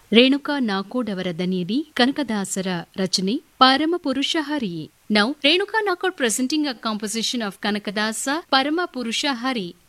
ರೇಣುಕಾ ನಾಕೋಡ್ ಅವರ ದನಿಯಲ್ಲಿ ಕನಕದಾಸರ ರಚನೆ ಪರಮ ಪುರುಷ ಹರಿ. Now, Renuka Nakod presenting a composition of Kanakadasa Parama Purusha Hari